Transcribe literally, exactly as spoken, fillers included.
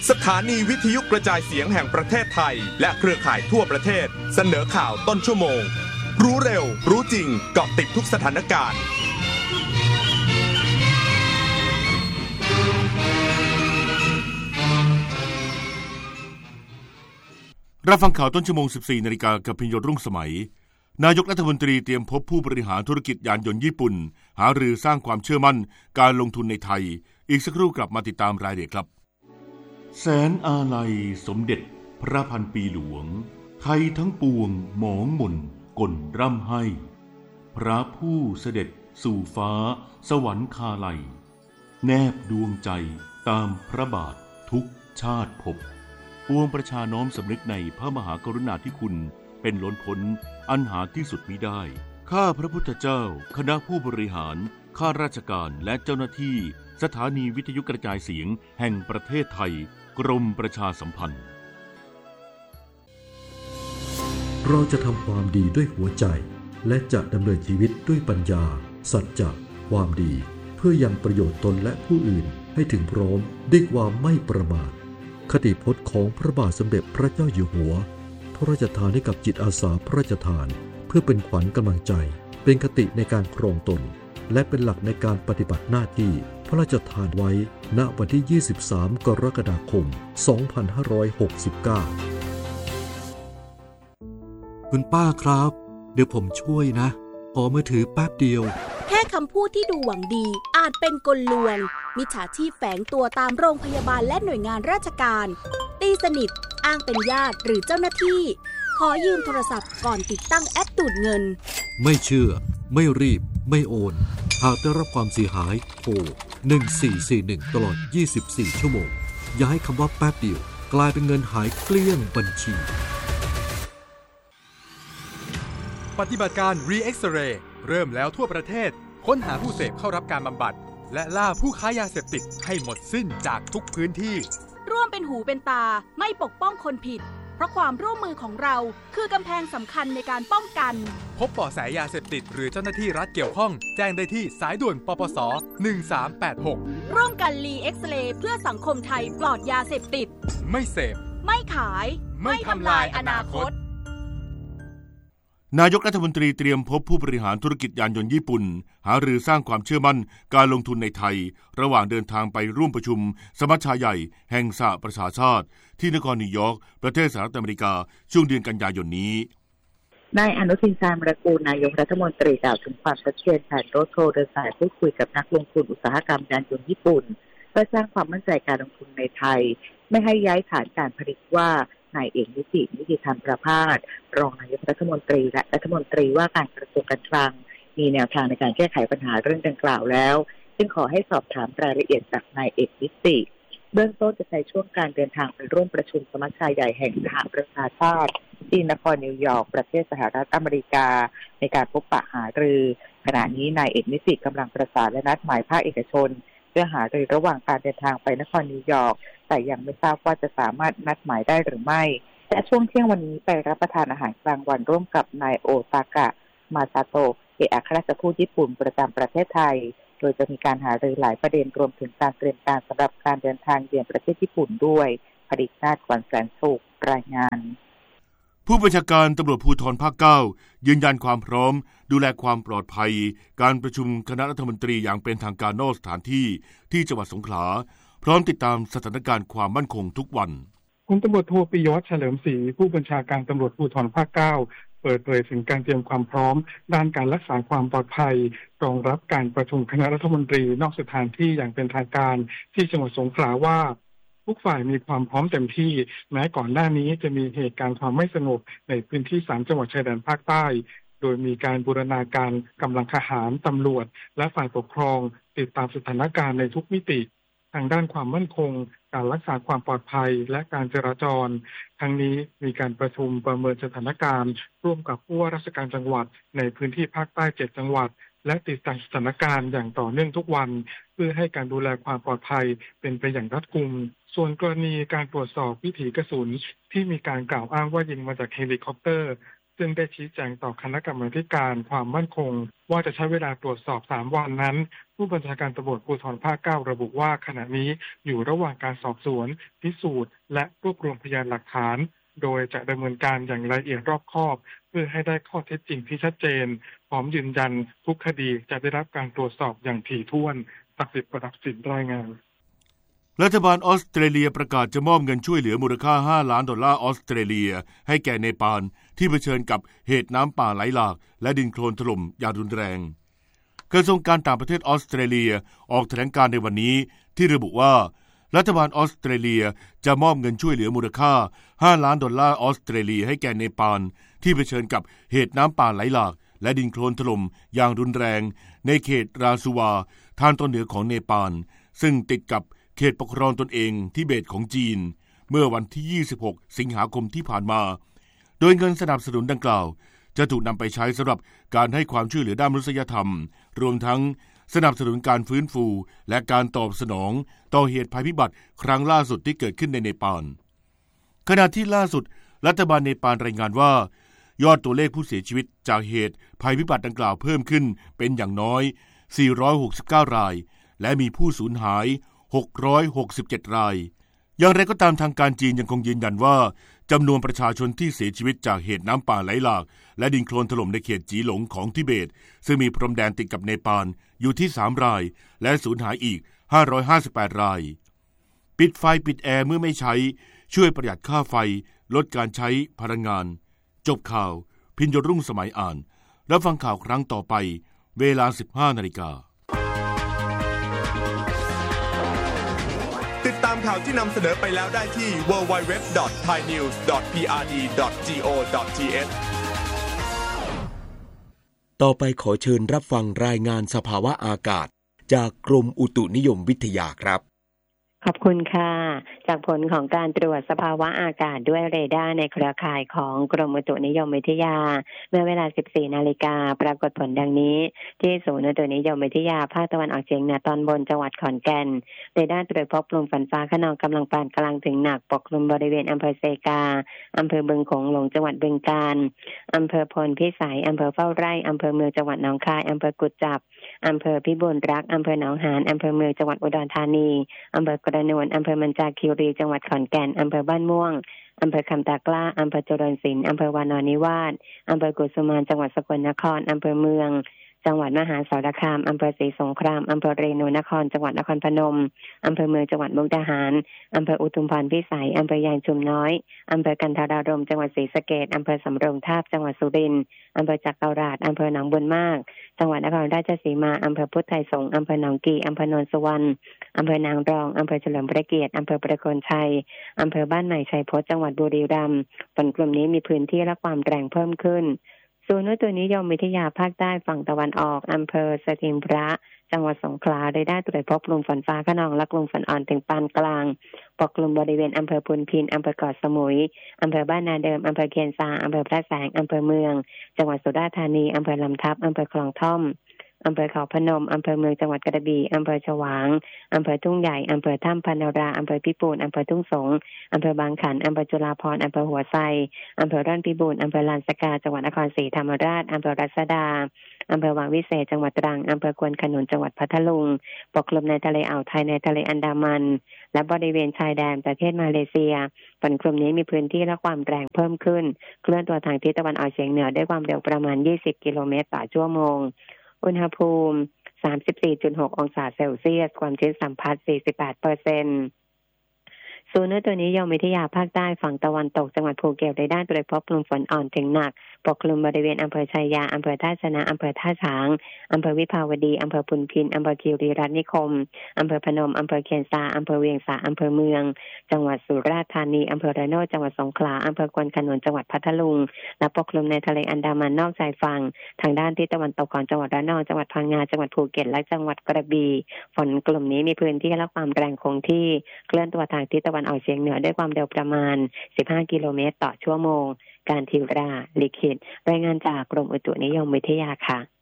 สถานีวิทยุกระจายเสียงแห่งประเทศไทยและเครือข่ายทั่วประเทศเสนอข่าวต้นชั่วโมงรู้เร็วรู้จริงเกาะติดทุกสถานการณ์รับฟังข่าวต้นชั่วโมง สิบสี่นาฬิกา กับพิญโยรุ่งสมัยนายกรัฐมนตรีเตรียมพบผู้บริหารธุรกิจยานยนต์ญี่ปุ่นหารือสร้างความเชื่อมั่นการลงทุนในไทยอีกสักครู่กลับมาติดตามรายละเอียดครับแสนอาลัยสมเด็จพระพันปีหลวงไทยทั้งปวงหมองหม่นก่นร่ำให้พระผู้เสด็จสู่ฟ้าสวรรคาลัยแนบดวงใจตามพระบาททุกชาติภพปวงประชาน้อมสำนึกในพระมหากรุณาธิคุณเป็นล้นพ้นอันหาที่สุดมิได้ข้าพระพุทธเจ้าคณะผู้บริหารข้าราชการและเจ้าหน้าที่สถานีวิทยุกระจายเสียงแห่งประเทศไทยกรมประชาสัมพันธ์เราจะทำความดีด้วยหัวใจและจะดำเนินชีวิตด้วยปัญญาสัจจะความดีเพื่อยังประโยชน์ตนและผู้อื่นให้ถึงพร้อมด้วยความไม่ประมาทคติพจน์ของพระบาทสมเด็จพระเจ้าอยู่หัวพระราชทานให้กับจิตอาสาพระราชทานเพื่อเป็นขวัญกำลังใจเป็นคติในการครองตนและเป็นหลักในการปฏิบัติหน้าที่พระราชทานไว้ณวันที่ยี่สิบสามกรกฎาคมสองพันห้าร้อยหกสิบเก้าคุณป้าครับเดี๋ยวผมช่วยนะขอมือถือแป๊บเดียวแค่คำพูดที่ดูหวังดีอาจเป็นกลลวงมิจฉาชีพแฝงตัวตามโรงพยาบาลและหน่วยงานราชการตีสนิทอ้างเป็นญาติหรือเจ้าหน้าที่ขอยืมโทรศัพท์ก่อนติดตั้งแอปดูดเงินไม่เชื่อไม่รีบไม่โอนหากได้รับความเสียหายโทรหนึ่งสี่สี่หนึ่งตลอดยี่สิบสี่ชั่วโมงอย่าให้คำว่าแป๊บเดียวกลายเป็นเงินหายเกลี้ยงบัญชีปฏิบัติการ Re-X-Ray เริ่มแล้วทั่วประเทศค้นหาผู้เสพเข้ารับการบำบัดและล่าผู้ค้ายาเสพติดให้หมดสิ้นจากทุกพื้นที่ร่วมเป็นหูเป็นตาไม่ปกป้องคนผิดเพราะความร่วมมือของเราคือกำแพงสำคัญในการป้องกันพบเบาะแสยาเสพติดหรือเจ้าหน้าที่รัฐเกี่ยวข้องแจ้งได้ที่สายด่วนปปสหนึ่งสามแปดหกร่วมกัน Re-X-Ray เพื่อสังคมไทยปลอดยาเสพติดไม่เสพไม่ขายไม่ทำลายอนาคตนายกรัฐมนตรีเตรียมพบผู้บริหารธุรกิจยานยนต์ญี่ปุ่นหารือสร้างความเชื่อมั่นการลงทุนในไทยระหว่างเดินทางไปร่วมประชุมสมัชชาใหญ่แห่งสหประชาชาติที่นครนิวยอร์กประเทศสหรัฐอเมริกาช่วงเดือนกันยายนนี้นายอนุทินชาญวิรากูลนายกรัฐมนตรีกล่าวถึงความชัดเจนแผนรถโทรเดินสายพูดคุยกับนักลงทุนอุตสาหกรรมยานยนต์ญี่ปุ่นเพื่อสร้างความมั่นใจการลงทุนในไทยไม่ให้ย้ายฐานการผลิตว่านายเอกนิตินิติธรรมประภาสรองนายกรัฐมนตรีและรัฐมนตรีว่าการกระทรวงการคลังมีแนวทางในการแก้ไขปัญหาเรื่องดังกล่าวแล้วจึงขอให้สอบถามรายละเอียดจากนายเอกนิติเบื้องต้นจะใช้ช่วงการเดินทางไปร่วมประชุมสมัชชาใหญ่แห่งสหประชาชาติที่นครนิวยอร์กประเทศสหรัฐอเมริกาในการพบปะหารือขณะนี้นายเอกนิติกำลังประสานและนัดหมายภาคเอกชนเพื่อหารือระหว่างการเดินทางไปนครนิวยอร์กแต่ยังไม่ทราบว่าจะสามารถนัดหมายได้หรือไม่และช่วงเที่ยงวันนี้ไปรับประทานอาหารกลางวันร่วมกับนายโอซากะมาซาโตะเอกอัครราชทูตญี่ปุ่นประจำประเทศไทยโดยจะมีการหารือหลายประเด็นรวมถึงการเตรียมการสำหรับการเดินทางเยือนประเทศญี่ปุ่นด้วยผดิษฐ์นาถ ขวัญแสนสุขรายงานผู้บัญชาการตำรวจภูธรภาคเก้ายืนยันความพร้อมดูแลความปลอดภัยการประชุมคณะรัฐมนตรีอย่างเป็นทางการนอกสถานที่ที่จังหวัดสงขลาพร้อมติดตามสถานการณ์ความมั่นคงทุกวันพลตำรวจโทปิยวัฒน์เฉลิมศรีผู้บัญชาการตำรวจภูธรภาคเก้าเปิดเผยถึงการเตรียมความพร้อมด้านการรักษาความปลอดภัยรองรับการประชุมคณะรัฐมนตรีนอกสถานที่อย่างเป็นทางการที่จังหวัดสงขลาว่าทุกฝ่ายมีความพร้อมเต็มที่แม้ก่อนหน้านี้จะมีเหตุการณ์ความไม่สงบในพื้นที่สามจังหวัดชายแดนภาคใต้โดยมีการบูรณาการกำลังทหารตำรวจและฝ่ายปกครองติดตามสถานการณ์ในทุกมิติทางด้านความมั่นคงการรักษาความปลอดภัยและการจราจรทั้งนี้มีการประชุมประเมินสถานการณ์ร่วมกับผู้ว่าราชการจังหวัดในพื้นที่ภาคใต้เจ็ดจังหวัดและติดตามสถานการณ์อย่างต่อเนื่องทุกวันเพื่อให้การดูแลความปลอดภัยเป็นไปอย่างรัดกุมส่วนกรณีการตรวจสอบวิถีกระสุนที่มีการกล่าวอ้างว่ายิงมาจากเฮลิคอปเตอร์ซึ่งได้ชี้แจงต่อคณะกรรมาการความมั่นคงว่าจะใช้เวลาตรวจสอบสามวันนั้นผู้บัญชาการตำรวจภูธรภาคเก้าระบุว่าขณะนี้อยู่ระหว่างการสอบสวนพิสูจน์และรวบรวมพยานหลักฐานโดยจะดำเนินการอย่างละเอียดรอบคอบเพื่อให้ได้ข้อเท็จจริงที่ชัดเจนพร้อมยืนยันทุกคดีจะได้รับการตรวจสอบอย่างถี่ถ้วนศักดิ์สิทธิ์ประดับสินรายงานรัฐบาลออสเตรเลียประกาศจะมอบเงินช่วยเหลือมูลค่าห้าล้านดอลลาร์ออสเตรเลียให้แก่เนปาลที่เผชิญกับเหตุน้ำป่าไหลหลากและดินโคลนถล่มอย่างรุนแรงกระทรวงการต่างประเทศออสเตรเลียออกแถลงการณ์ในวันนี้ที่ระบุว่ารัฐบาลออสเตรเลียจะมอบเงินช่วยเหลือมูลค่าห้าล้านดอลลาร์ออสเตรเลียให้แก่เนปาลที่เผชิญกับเหตุน้ำป่าไหลหลากและดินโคลนถล่มอย่างรุนแรงในเขตราซูวาทางตอนเหนือของเนปาลซึ่งติดกับเขตปกครองตนเองทิเบตของจีนเมื่อวันที่ยี่สิบหกสิงหาคมที่ผ่านมาโดยเงินสนับสนุนดังกล่าวจะถูกนำไปใช้สำหรับการให้ความช่วยเหลือด้านมนุษยธรรมรวมทั้งสนับสนุนการฟื้นฟูและการตอบสนองต่อเหตุภัยพิบัติครั้งล่าสุดที่เกิดขึ้นในเนปาลขณะที่ล่าสุดรัฐบาลเนปาลรายงานว่ายอดตัวเลขผู้เสียชีวิตจากเหตุภัยพิบัติดังกล่าวเพิ่มขึ้นเป็นอย่างน้อยสี่ร้อยหกสิบเก้ารายและมีผู้สูญหายหกร้อยหกสิบเจ็ดรายอย่างไรก็ตามทางการจีนยังคงยืนยันว่าจำนวนประชาชนที่เสียชีวิตจากเหตุน้ำป่าไหลหลากและดินโคลนถล่มในเขตจีหลงของทิเบตซึ่งมีพรมแดนติดกับเนปาลอยู่ที่สามรายและสูญหายอีกห้าร้อยห้าสิบแปดรายปิดไฟปิดแอร์เมื่อไม่ใช้ช่วยประหยัดค่าไฟลดการใช้พลังงานจบข่าวพิญญรุ่งสมัยอ่านรับฟังข่าวครั้งต่อไปเวลา สิบห้านาฬิกาติดตามข่าวที่นำเสนอไปแล้วได้ที่ ดับเบิลยู ดับเบิลยู ดับเบิลยู ดอท ไทยนิวส์ ดอท พี อาร์ ดี ดอท จี โอ ดอท ที เอชต่อไปขอเชิญรับฟังรายงานสภาวะอากาศจากกรมอุตุนิยมวิทยาครับขอบคุณค่ะจากผลของการตรวจสภาวะอากาศด้วยเรดาร์ในเครือข่ายของกรมอุตุนิยมวิทยาเมื่อเวลา สิบสี่นาฬิกาปรากฏผลดังนี้ที่ศูนย์อุตุนิยมวิทยาภาคตะวันออกเฉียงเหนือตอนบนจังหวัดขอนแก่นเรดาร์ตรวจพบกลุ่มฝนฟ้าคะนองกำลังปานกลางถึงหนักปกคลุมบริเวณอำเภอเซกาอำเภอบึงโขงหลงจังหวัดบึงกาฬอำเภอพลพิสัยอำเภอเฝ้าไร่อำเภอเมืองจังหวัดหนองคายอำเภอกุดจับอำเภอพิบูลรักษ์อำเภอหนองหานอำเภอเมืองจังหวัดอุดรธานีอำเภอกระนวนอำเภอมันจาคีรีจังหวัดขอนแก่นอำเภอบ้านม่วงอำเภอคำตากล้าอำเภอเจริญศิลป์อำเภอวานอนนิวาสอำเภอกุสุมานจังหวัดสกลนครอำเภอเมืองจังหวัดมหาสารคามอำเภอศรีสงครามอำเภอเรนูนครจังหวัดนครพนมอำเภอเมืองจังหวัดมุกดาหารอำเภออุทุมพรพิสัยอำเภอยางชุมน้อยอำเภอกันทารารมจังหวัดศรีสะเกษอำเภอสำโรงทาบจังหวัดสุรินทร์อำเภอจักราชอำเภอหนองบุญมากจังหวัดนครราชสีมาอำเภอพุทธไทยสงฆ์อำเภอหนองกีอำเภอโนนสุวรรณอำเภอนางรองอำเภอเฉลิมพระเกียรติอำเภอประโคนชัยอำเภอบ้านใหม่ชัยพจน์จังหวัดบุรีรัมย์ฝนกลุ่มนี้มีพื้นที่และความแรงเพิ่มขึ้นศูนย์อุตุนิยมวิทยาภาคใต้ฝั่งตะวันออกอำเภอสถิงพระจังหวัดสงขลาได้ได้ตรวจพบกลุ่มฝนฟ้าคะนองและกลุ่มฝนอ่อนถึงปานกลางปกคลุมบริเวณอำเภอพุนพินอำเภอเกาะสมุยอำเภอบ้านนาเดิมอำเภอเคียนซาอำเภอพระแสงอำเภอเมืองจังหวัดสุราษฎร์ธานีอำเภอลำทับอำเภอคลองท่อมอำเภอเขาพนมอำเภอเมืองจังหวัดกระบี่อำเภอฉวางอำเภอทุ่งใหญ่อำเภอถ้ำพนราอำเภอพิปูนอำเภอทุ่งสงอำเภอบางขันอำเภอจุฬาภรณ์อำเภอหัวไซอำเภอร่อนพิบูลอำเภอลานสกาจังหวัดนครศรีธรรมราชอำเภอรัศดาอำเภอวังวิเศษจังหวัดตรังอำเภอควนขนุนจังหวัดพัทลุงปกคลุมในทะเลอ่าวไทยในทะเลอันดามันและบริเวณชายแดนประเทศมาเลเซียฝนกลุ่มนี้มีพื้นที่และความแรงเพิ่มขึ้นเคลื่อนตัวทางทิศตะวันออกเฉียงเหนือด้วยความเร็วประมาณยี่สิบกิโลเมตรต่อชั่วโมงอุณหภูมิ สามสิบสี่จุดหก องศาเซลเซียสความชื้นสัมพัทธ์ สี่สิบแปดเปอร์เซ็นต์ศูนย์อุตุนิยมวิทยาภาคใต้ฝั่งตะวันตกจังหวัดภูเก็ตได้ได้ตรวจพบกลุ่มฝนอ่อนถึงหนักปกคลุมบริเวณอำเภอชัยยาอำเภอท่าชนะอำเภอท่าช้างอำเภอวิภาวดีอำเภอพุนพินอำเภอคีรีรัตน์นิคมอำเภอพนมอำเภอเคียนซาอำเภอเวียงสาอำเภอเมืองจังหวัดสุราษฎร์ธานีอำเภอระโนดจังหวัดสงขลาอำเภอควนขนุนจังหวัดพัทลุงและปกคลุมในทะเลอันดามันนอกชายฝั่งทางด้านทิศตะวันตกของจังหวัดระนองจังหวัดพังงาจังหวัดภูเก็ตและจังหวัดกระบี่ฝนกลุ่มนี้มีพื้นที่และความแรงคงที่เคลื่อนตัวทางทิศตะวันออกเฉียงเหนือด้วยความเร็วประมาณสิบห้ากิโลเมตรต่อชั่วโมงการทิวราลิขิตรายงานจากกรมอุตุนิยมวิทยาค่ะ